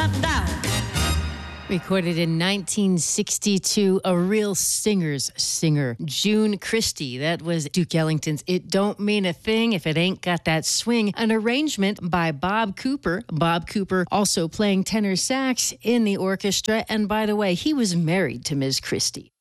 down. Recorded in 1962, a real singer's singer, June Christy. That was Duke Ellington's It Don't Mean a Thing If It Ain't Got That Swing, an arrangement by Bob Cooper. Bob Cooper also playing tenor sax in the orchestra. And by the way, he was married to Ms. Christy.